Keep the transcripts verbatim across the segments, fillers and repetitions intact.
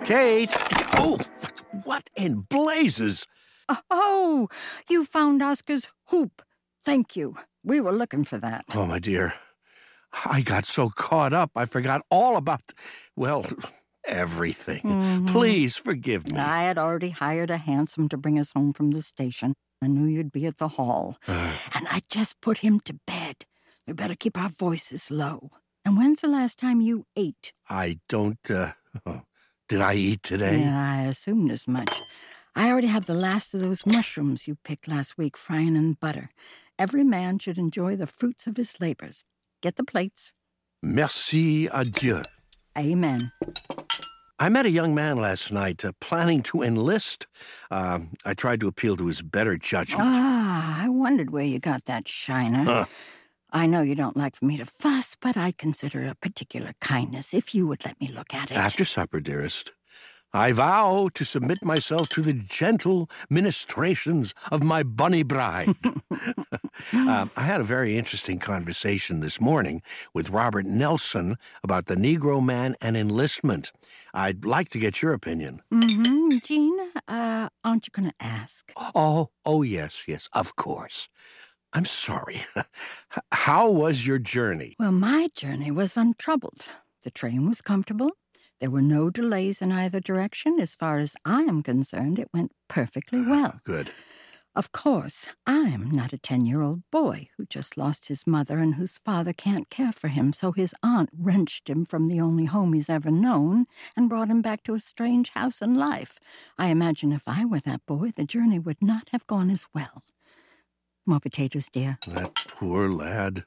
Kate! Oh, what in blazes? Oh, you found Oscar's hoop. Thank you. We were looking for that. Oh, my dear. I got so caught up, I forgot all about, well, everything. Mm-hmm. Please forgive me. I had already hired a hansom to bring us home from the station. I knew you'd be at the hall. And I just put him to bed. We better keep our voices low. And when's the last time you ate? I don't, uh... Oh. Did I eat today? Yeah, I assumed as much. I already have the last of those mushrooms you picked last week, frying in butter. Every man should enjoy the fruits of his labors. Get the plates. Merci à Dieu. Amen. I met a young man last night uh, planning to enlist. Uh, I tried to appeal to his better judgment. Ah, I wondered where you got that shiner. Huh. I know you don't like for me to fuss, but I'd consider it a particular kindness if you would let me look at it. After supper, dearest. I vow to submit myself to the gentle ministrations of my bunny bride. uh, I had a very interesting conversation this morning with Robert Nelson about the Negro man and enlistment. I'd like to get your opinion. Mm-hmm. Gene, uh, aren't you going to ask? Oh, oh, yes, yes, of course. I'm sorry. How was your journey? Well, my journey was untroubled. The train was comfortable. There were no delays in either direction. As far as I am concerned, it went perfectly well. Good. Of course, I'm not a ten-year-old boy who just lost his mother and whose father can't care for him, so his aunt wrenched him from the only home he's ever known and brought him back to a strange house and life. I imagine if I were that boy, the journey would not have gone as well. More potatoes, dear. That poor lad.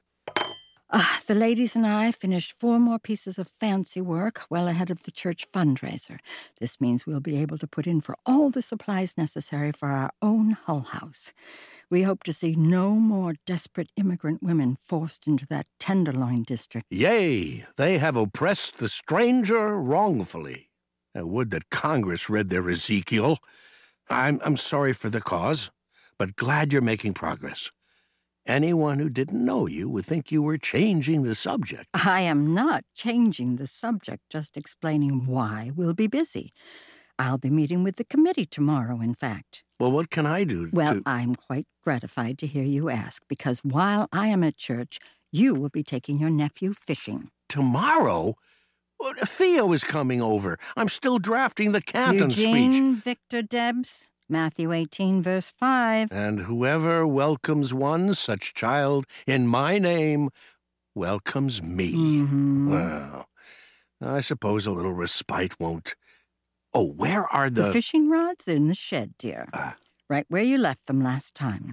Ah, the ladies and I finished four more pieces of fancy work well ahead of the church fundraiser. This means we'll be able to put in for all the supplies necessary for our own Hull House. We hope to see no more desperate immigrant women forced into that Tenderloin district. Yea, they have oppressed the stranger wrongfully. I would that Congress read their Ezekiel. I'm, I'm sorry for the cause, but glad you're making progress. Anyone who didn't know you would think you were changing the subject. I am not changing the subject, just explaining why we'll be busy. I'll be meeting with the committee tomorrow, in fact. Well, what can I do Well, to... I'm quite gratified to hear you ask, because while I am at church, you will be taking your nephew fishing. Tomorrow? Well, Theo is coming over. I'm still drafting the Canton Eugene speech. Victor Debs, Matthew eighteen, verse five. And whoever welcomes one such child in my name welcomes me. Mm-hmm. Well, I suppose a little respite won't... Oh, where are the... The fishing rods are in the shed, dear. Uh, right where you left them last time.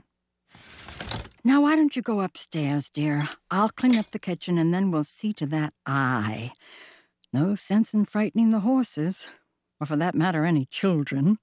Now, why don't you go upstairs, dear? I'll clean up the kitchen, and then we'll see to that eye. No sense in frightening the horses, or for that matter, any children.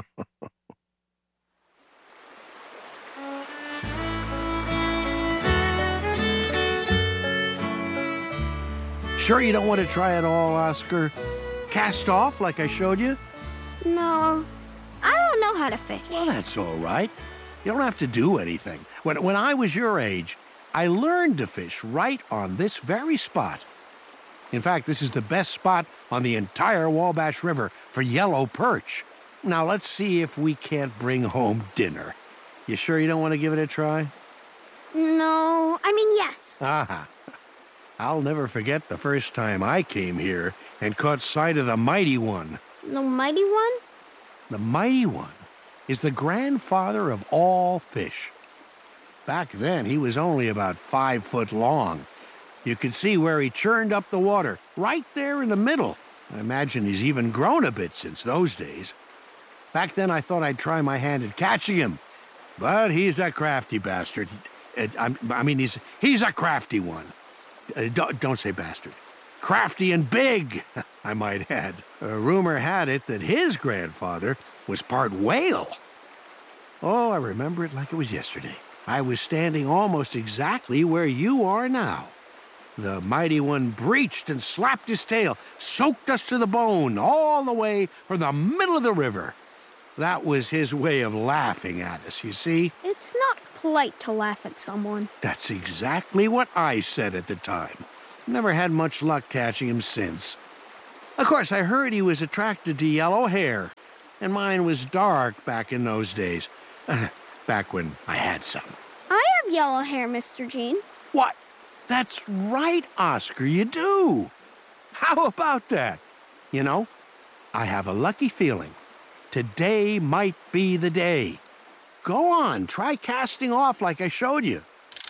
Sure you don't want to try it all, Oscar? Cast off like I showed you? No, I don't know how to fish. Well, that's all right. You don't have to do anything. When, when I was your age, I learned to fish right on this very spot. In fact, this is the best spot on the entire Wabash River for yellow perch. Now, let's see if we can't bring home dinner. You sure you don't want to give it a try? No, I mean, yes. Ah, I'll never forget the first time I came here and caught sight of the Mighty One. The Mighty One? The Mighty One is the grandfather of all fish. Back then, he was only about five foot long. You could see where he churned up the water, right there in the middle. I imagine he's even grown a bit since those days. Back then, I thought I'd try my hand at catching him. But he's a crafty bastard. Uh, I, I mean, he's, he's a crafty one. Uh, don't, don't say bastard. Crafty and big, I might add. A rumor had it that his grandfather was part whale. Oh, I remember it like it was yesterday. I was standing almost exactly where you are now. The Mighty One breached and slapped his tail, soaked us to the bone, all the way from the middle of the river. That was his way of laughing at us, you see? It's not polite to laugh at someone. That's exactly what I said at the time. Never had much luck catching him since. Of course, I heard he was attracted to yellow hair, and mine was dark back in those days. Back when I had some. I have yellow hair, Mister Gene. What? That's right, Oscar, you do. How about that? You know, I have a lucky feeling. Today might be the day. Go on, try casting off like I showed you.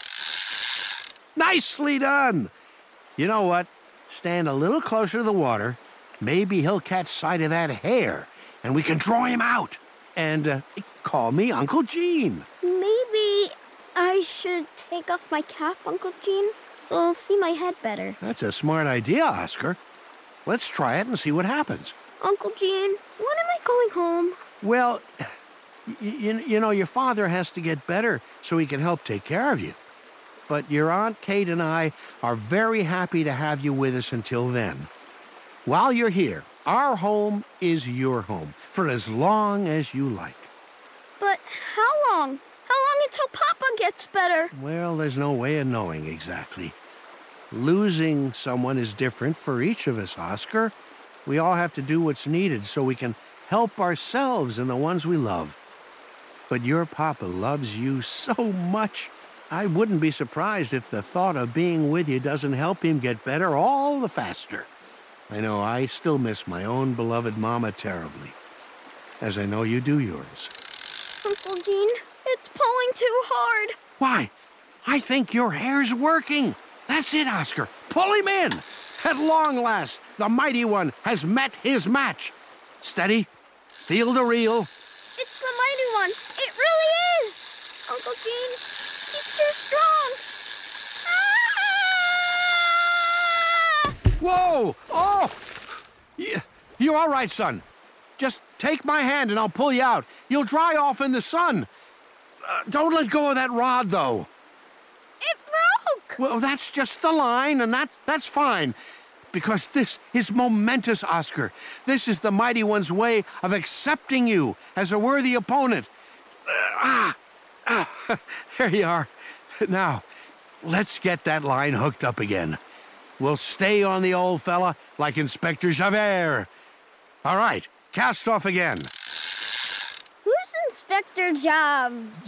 Nicely done. You know what? Stand a little closer to the water. Maybe he'll catch sight of that hair, and we can draw him out. And uh, call me Uncle Gene. Maybe I should take off my cap, Uncle Gene, so I'll see my head better. That's a smart idea, Oscar. Let's try it and see what happens. Uncle Gene, when am I going home? Well, you, you know, your father has to get better so he can help take care of you. But your Aunt Kate and I are very happy to have you with us until then. While you're here, our home is your home for as long as you like. But how long? How long until Papa gets better? Well, there's no way of knowing exactly. Losing someone is different for each of us, Oscar. We all have to do what's needed so we can help ourselves and the ones we love. But your Papa loves you so much. I wouldn't be surprised if the thought of being with you doesn't help him get better all the faster. I know I still miss my own beloved Mama terribly, as I know you do yours. Uncle Gene, it's pulling too hard. Why? I think your hair's working. That's it, Oscar. Pull him in. At long last, the mighty one has met his match. Steady. Feel the reel. It's the mighty one. It really is. Uncle Gene, he's too strong. Ah! Whoa! Oh! You, you all right, son? Just take my hand and I'll pull you out. You'll dry off in the sun. Uh, don't let go of that rod, though. It broke. Well, that's just the line, and that, that's fine. Because this is momentous, Oscar. This is the Mighty One's way of accepting you as a worthy opponent. Uh, ah, ah, there you are. Now, let's get that line hooked up again. We'll stay on the old fella like Inspector Javert. All right, cast off again. Who's Inspector Jav?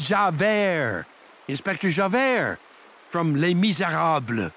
Javert. Inspector Javert from Les Miserables.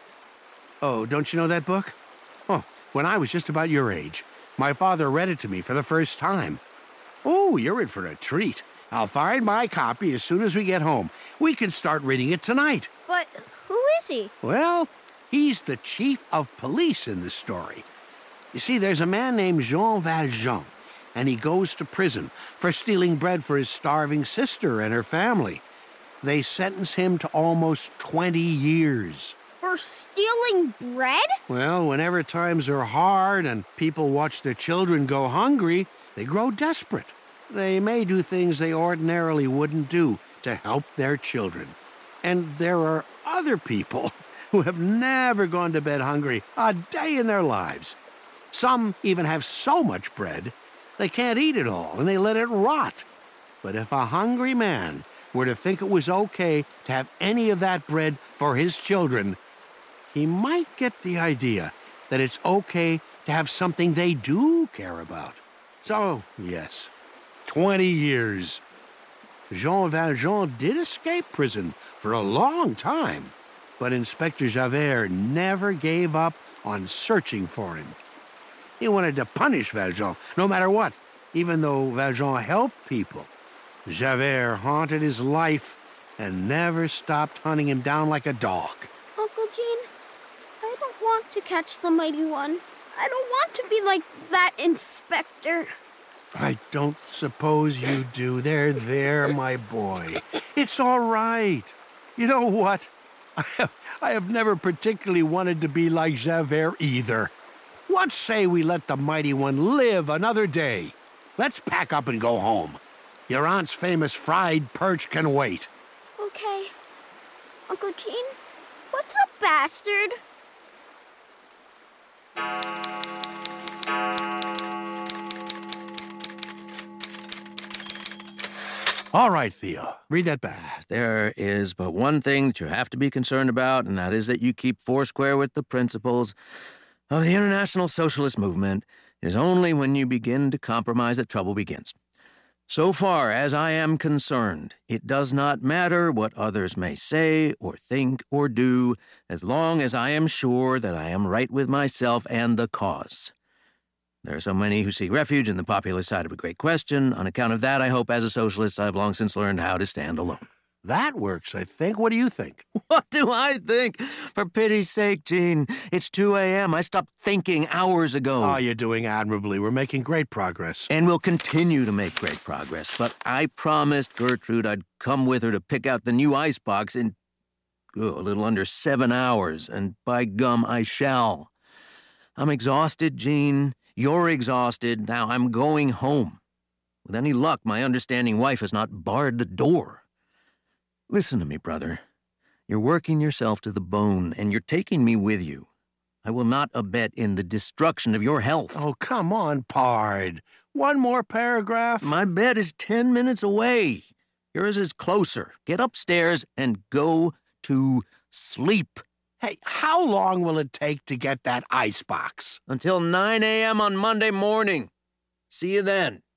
Oh, don't you know that book? Oh, when I was just about your age, my father read it to me for the first time. Oh, you're in for a treat. I'll find my copy as soon as we get home. We can start reading it tonight. But who is he? Well, he's the chief of police in the story. You see, there's a man named Jean Valjean, and he goes to prison for stealing bread for his starving sister and her family. They sentence him to almost twenty years. For stealing bread? Well, whenever times are hard and people watch their children go hungry, they grow desperate. They may do things they ordinarily wouldn't do to help their children. And there are other people who have never gone to bed hungry a day in their lives. Some even have so much bread, they can't eat it all, and they let it rot. But if a hungry man were to think it was okay to have any of that bread for his children, he might get the idea that it's okay to have something they do care about. So, yes, twenty years. Jean Valjean did escape prison for a long time, but Inspector Javert never gave up on searching for him. He wanted to punish Valjean, no matter what, even though Valjean helped people. Javert haunted his life and never stopped hunting him down like a dog. Uncle Gene, I don't want to catch the Mighty One. I don't want to be like that inspector. I don't suppose you do. There, there, my boy. It's all right. You know what? I have, I have never particularly wanted to be like Javert either. What say we let the Mighty One live another day? Let's pack up and go home. Your aunt's famous fried perch can wait. Okay. Uncle Gene, what's up, bastard? All right, Theo, read that back. There is but one thing that you have to be concerned about, and that is that you keep foursquare with the principles of the International Socialist Movement It is only when you begin to compromise that trouble begins. So far as I am concerned, it does not matter what others may say or think or do, as long as I am sure that I am right with myself and the cause. There are so many who seek refuge in the popular side of a great question. On account of that, I hope as a socialist I have long since learned how to stand alone. That works, I think. What do you think? What do I think? For pity's sake, Gene. It's two a.m. I stopped thinking hours ago. Oh, you're doing admirably. We're making great progress. And we'll continue to make great progress. But I promised Gertrude I'd come with her to pick out the new icebox in oh, a little under seven hours. And by gum, I shall. I'm exhausted, Gene. You're exhausted. Now I'm going home. With any luck, my understanding wife has not barred the door. Listen to me, brother. You're working yourself to the bone, and you're taking me with you. I will not abet in the destruction of your health. Oh, come on, Pard. One more paragraph? My bed is ten minutes away. Yours is closer. Get upstairs and go to sleep. Hey, how long will it take to get that icebox? Until nine a.m. on Monday morning. See you then.